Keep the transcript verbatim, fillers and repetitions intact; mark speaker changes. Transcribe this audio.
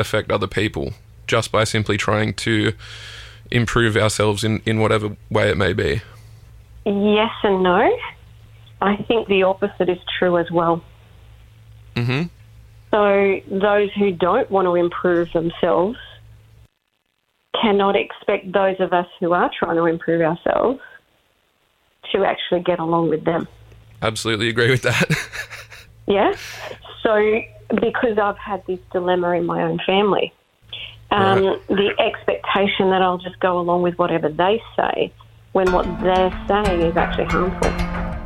Speaker 1: affect other people just by simply trying to improve ourselves in, in whatever way it may be?
Speaker 2: Yes and no. I think the opposite is true as well.
Speaker 1: Mm-hmm.
Speaker 2: So those who don't want to improve themselves cannot expect those of us who are trying to improve ourselves to actually get along with them.
Speaker 1: Absolutely agree with that.
Speaker 2: Yeah. So because I've had this dilemma in my own family, um,
Speaker 1: Right.
Speaker 2: the expectation that I'll just go along with whatever they say when what they're saying is actually harmful.